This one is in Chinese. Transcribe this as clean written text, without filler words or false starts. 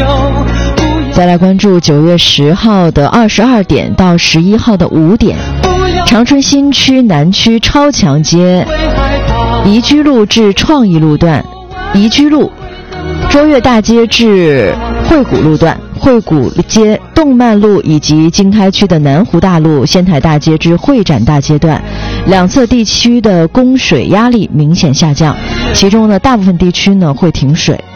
再来关注9月10号的22点到11号的5点，长春新区南区超强街宜居路至创意路段，宜居路卓越大街至惠谷路段，惠谷街动漫路以及经开区的南湖大路、仙台大街至会展大街段，两侧地区的供水压力明显下降，其中呢大部分地区呢会停水。